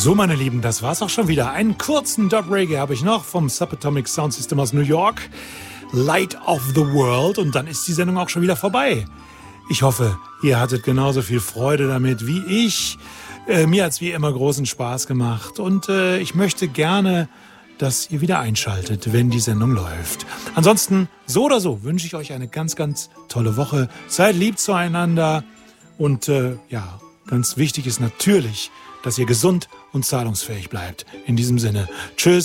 So, meine Lieben, das war's auch schon wieder. Einen kurzen Dub Reggae habe ich noch vom Subatomic Sound System aus New York. Light of the World. Und dann ist die Sendung auch schon wieder vorbei. Ich hoffe, ihr hattet genauso viel Freude damit wie ich. Mir hat's wie immer großen Spaß gemacht. Und ich möchte gerne, dass ihr wieder einschaltet, wenn die Sendung läuft. Ansonsten, so oder so, wünsche ich euch eine ganz, ganz tolle Woche. Seid lieb zueinander. Und ja, ganz wichtig ist natürlich, dass ihr gesund und zahlungsfähig bleibt. In diesem Sinne, tschüss.